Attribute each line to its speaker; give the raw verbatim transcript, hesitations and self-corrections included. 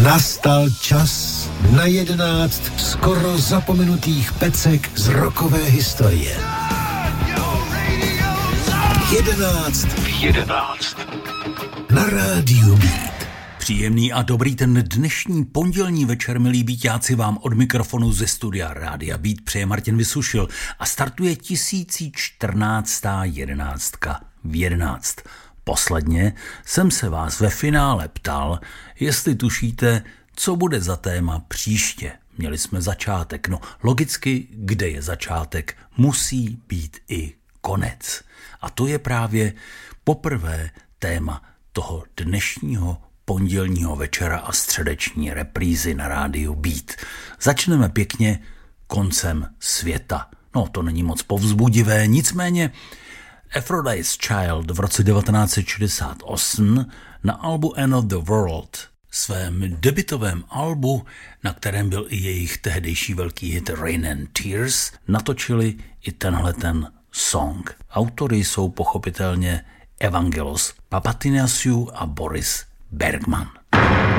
Speaker 1: Nastal čas na jedenáct skoro zapomenutých pecek z rockové historie. Jedenáct v jedenáct. Na rádiu Beat.
Speaker 2: Příjemný a dobrý ten dnešní pondělní večer, milí beatáci, vám od mikrofonu ze studia Rádia Beat přeje Martin Vysušil a startuje tisíc čtrnáctá jedenáctka v jedenáct. Posledně jsem se vás ve finále ptal, jestli tušíte, co bude za téma příště. Měli jsme začátek, no logicky, kde je začátek, musí být i konec. A to je právě poprvé téma toho dnešního pondělního večera a středeční reprízy na rádiu Beat. Začneme pěkně koncem světa. No, to není moc povzbudivé, nicméně Aphrodite's Child v roce devatenáct set šedesát osm na albu End of the World, svém debutovém albu, na kterém byl i jejich tehdejší velký hit Rain and Tears, natočili i tenhle ten song. Autory jsou pochopitelně Evangelos Papathinassiou a Boris Bergman.